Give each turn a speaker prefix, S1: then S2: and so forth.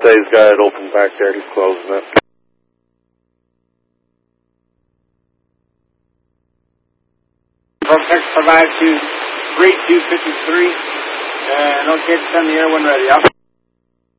S1: say he's got it open back there. He's closing it.
S2: Vortex provide to 3253. Okay, send the air when ready. Up.